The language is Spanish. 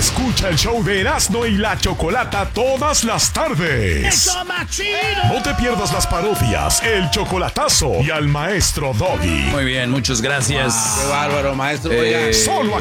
Escucha el show de Erasmo y la Chocolata todas las tardes. ¡Eso más chido! No te pierdas las parodias, el chocolatazo y al maestro Doggy. Muy bien, muchas gracias. Qué bárbaro, maestro. Oiga. Solo